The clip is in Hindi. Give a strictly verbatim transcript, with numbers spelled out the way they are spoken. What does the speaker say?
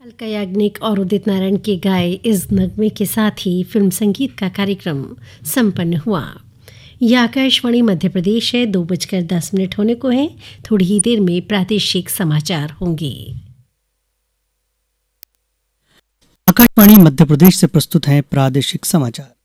अलका याग्निक और उदित नारायण के गाए इस नगमे के साथ ही फिल्म संगीत का कार्यक्रम संपन्न हुआ। यह आकाशवाणी मध्य प्रदेश है। दो बजकर दस मिनट होने को है। थोड़ी ही देर में प्रादेशिक समाचार होंगे। आकाशवाणी मध्य प्रदेश से प्रस्तुत है प्रादेशिक समाचार।